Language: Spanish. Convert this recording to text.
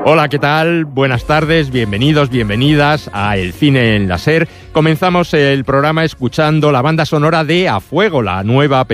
Hola, ¿qué tal? Buenas tardes, bienvenidos, bienvenidas a El Cine en la SER. Comenzamos el programa escuchando la banda sonora de A Fuego, la nueva película